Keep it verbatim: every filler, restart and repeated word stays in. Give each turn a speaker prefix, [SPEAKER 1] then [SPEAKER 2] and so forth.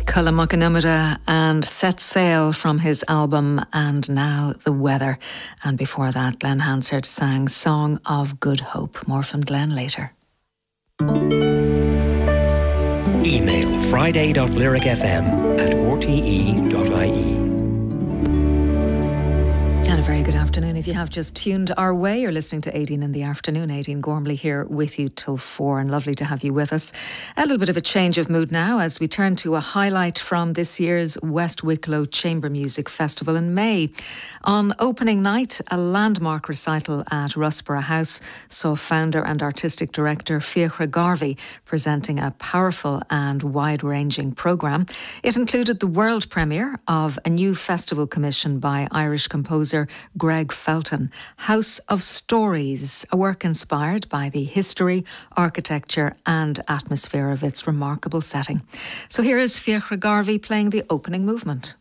[SPEAKER 1] Cullamuckanumada and Set Sail from his album And Now the Weather. And before that, Glenn Hansard sang Song of Good Hope. More from Glenn later.
[SPEAKER 2] Email friday.lyricfm at r t e dot i e.
[SPEAKER 1] And a very good afternoon. If you have just tuned our way, you're listening to eighteen in the afternoon. eighteen Gormley here with you till four, and lovely to have you with us. A little bit of a change of mood now as we turn to a highlight from this year's West Wicklow Chamber Music Festival in May. On opening night, a landmark recital at Russborough House saw founder and artistic director Fiachra Garvey presenting a powerful and wide-ranging programme. It included the world premiere of a new festival commission by Irish composer Greg Felton, House of Stories, a work inspired by the history, architecture and atmosphere of its remarkable setting. So here is Fiachra Garvey playing the opening movement.